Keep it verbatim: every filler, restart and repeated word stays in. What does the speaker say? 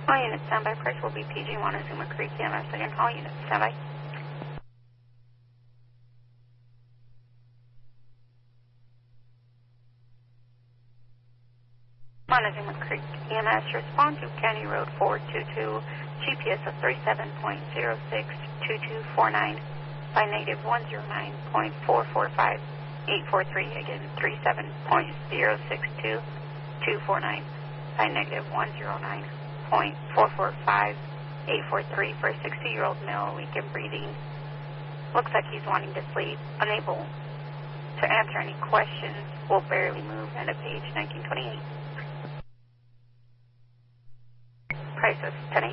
All units standby. Price will be P G Montezuma Creek E M S again. All units standby. Montezuma Creek E M S, respond to County Road four two two, G P S of thirty-seven point zero six two two four nine by negative one zero nine point four four five eight four three, again thirty-seven point zero six two two four nine by negative one zero nine point four four five eight four three for a sixty-year-old male, weak in breathing. Looks like he's wanting to sleep, unable to answer any questions, will barely move, end of page nineteen twenty-eight. Price is ten